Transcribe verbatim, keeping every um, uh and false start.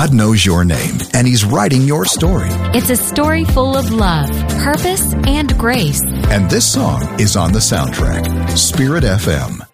God knows your name, and He's writing your story. It's a story full of love, purpose, and grace. And this song is on the soundtrack. Spirit F M.